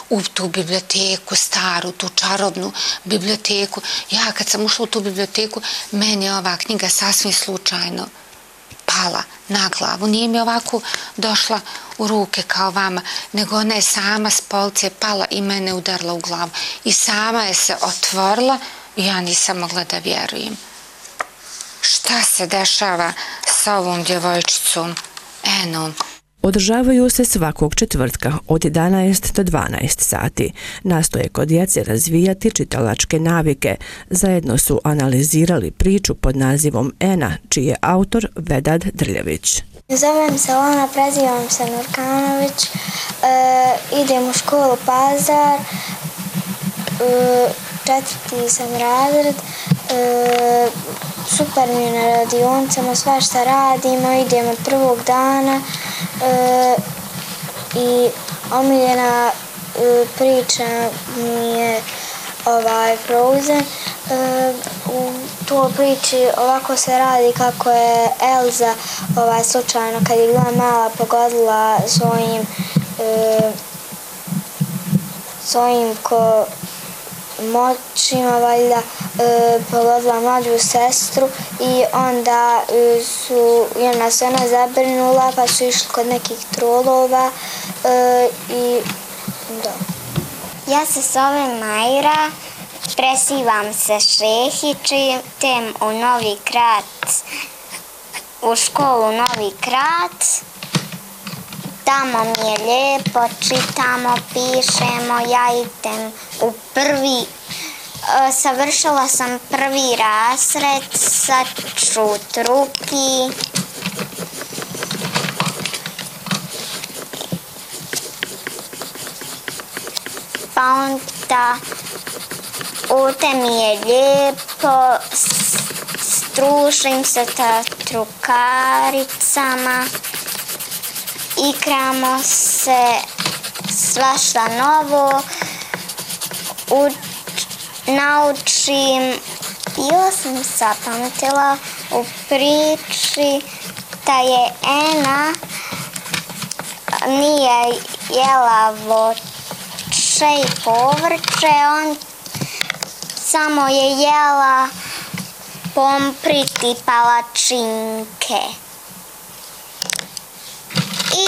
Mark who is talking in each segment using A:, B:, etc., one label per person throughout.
A: u tu biblioteku, staru, tu čarobnu biblioteku. Ja kad sam ušla u tu biblioteku, meni je ova knjiga sasvim slučajno pala na glavu. Nije mi ovako došla u ruke kao vama, nego ona je sama s police pala i mene udarila u glavu. I sama je se otvorila i ja nisam mogla da vjerujem. Šta se dešava sa ovom djevojčicom Enom?
B: Održavaju se svakog četvrtka od 11 do 12 sati. Nastoje kod djece razvijati čitalačke navike. Zajedno su analizirali priču pod nazivom Ena, čiji je autor Vedad Drljević.
C: Zovem se Lana, prezivam se Nurkanović, idem u školu Pazar, 4. sam razred, super mi je na radionicama, svašta radimo, idem od prvog dana i omiljena priča mi je Frozen. U toj priči ovako se radi kako je Elza slučajno kad je bila mala pogodila svojim moćima valjda pogodila mlađu sestru i onda se ona zabrinula pa su išli kod nekih trolova i da.
D: Ja se zovem Majra, presivam se Šehić, idem u Novi Krat, u školu Novi Krat. Tamo mi je lijepo, čitamo, pišemo, ja idem u završila sam prvi razred, sad ću drugi. Pa onda ovdje mi je lijepo, družim se sa drugaricama, igramo se svašta novo, naučim. Bila sam zapamtila u priči da je Ena nije jela voće i povrće, on samo je jela pomprit i palačinke. I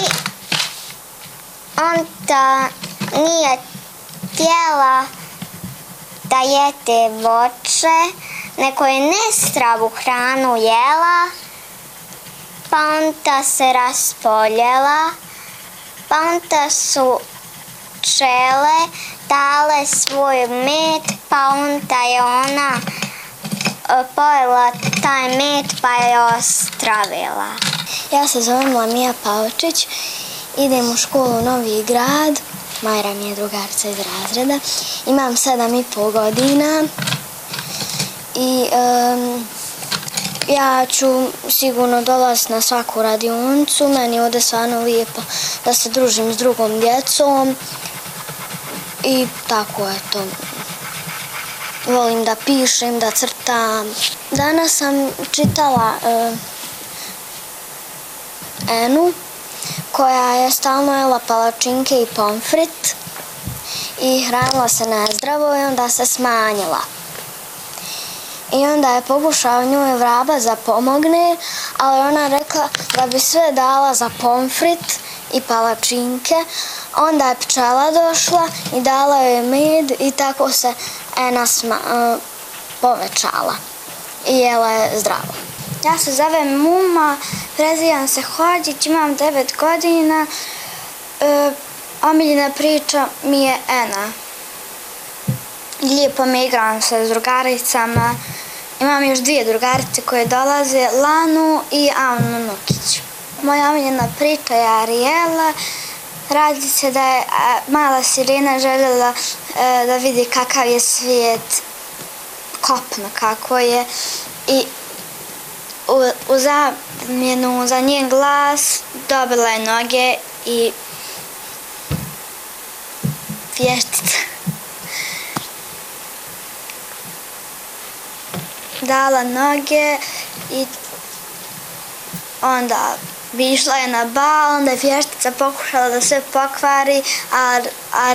D: onda nije htjela da jede voće, nego je nezdravu hranu jela, pa onda se raspoljela, pa onda su pčele dale svoj med, pa onda je ona pojela taj med pa je ostravila.
C: Ja se zovem Lamija Pavčić, idem u školu Novi Grad, Majra mi je drugarica iz razreda, imam 7,5 godina i ja ću sigurno dolaziti na svaku radionicu, meni je ovdje stvarno lijepo da se družim s drugom djecom i tako je to. Volim da pišem, da crtam. Danas sam čitala Enu, koja je stalno jela palačinke i pomfrit i hranila se nezdravo i onda se smanjila. I onda je pokušao njoj vraba da pomogne, ali ona rekla da bi sve dala za pomfrit i palačinke. Onda je pčela došla i dala joj med i tako se Ena povećala i jela je zdravo. Ja se zovem Muma, prezivam se Hođić, imam 9 godina. Omiljena priča mi je Ena. Lijepo me igram sa drugaricama. Imam još 2 drugarice koje dolaze, Lanu i Anu Nukić. Moja omiljena priča je Arijela. Radi se da je mala sirena željela da vidi kakav je svijet, kopno kako je, i u zamjenu za njen glas dobila je noge i vještica. Dala noge i onda bi išla je na bal, onda je vještica pokušala da sve pokvari, a